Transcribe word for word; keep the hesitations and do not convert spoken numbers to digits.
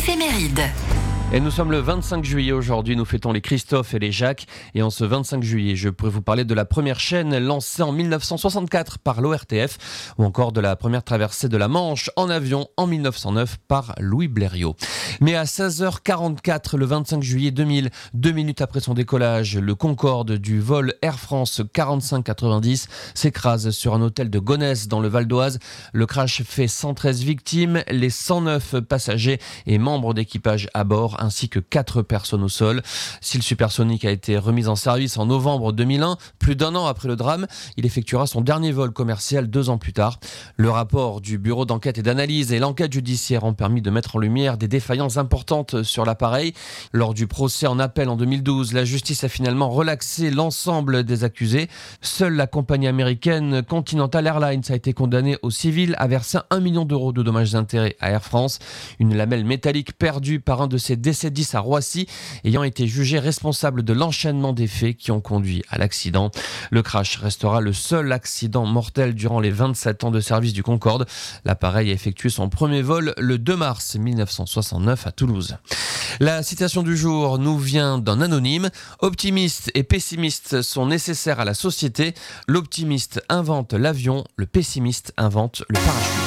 Éphéméride. Et nous sommes le vingt-cinq juillet aujourd'hui, nous fêtons les Christophe et les Jacques. Et en ce vingt-cinq juillet, je pourrais vous parler de la première chaîne lancée en mille neuf cent soixante-quatre par l'O R T F ou encore de la première traversée de la Manche en avion en mille neuf cent neuf par Louis Blériot. Mais à seize heures quarante-quatre, le vingt-cinq juillet deux mille, deux minutes après son décollage, le Concorde du vol Air France quarante-cinq quatre-vingt-dix s'écrase sur un hôtel de Gonesse dans le Val d'Oise. Le crash fait cent treize victimes, les cent neuf passagers et membres d'équipage à bord, ainsi que quatre personnes au sol. Si le supersonique a été remis en service en novembre deux mille un, plus d'un an après le drame, il effectuera son dernier vol commercial deux ans plus tard. Le rapport du bureau d'enquête et d'analyse et l'enquête judiciaire ont permis de mettre en lumière des défaillances importantes sur l'appareil. Lors du procès en appel en deux mille douze, la justice a finalement relaxé l'ensemble des accusés. Seule la compagnie américaine Continental Airlines a été condamnée au civil à verser un million d'euros de dommages et intérêts à Air France. Une lamelle métallique perdue par un de ses D C dix à Roissy ayant été jugé responsable de l'enchaînement des faits qui ont conduit à l'accident. Le crash restera le seul accident mortel durant les vingt-sept ans de service du Concorde. L'appareil a effectué son premier vol le deux mars mille neuf cent soixante-neuf à Toulouse. La citation du jour nous vient d'un anonyme. Optimistes et pessimistes sont nécessaires à la société. L'optimiste invente l'avion, le pessimiste invente le parachute.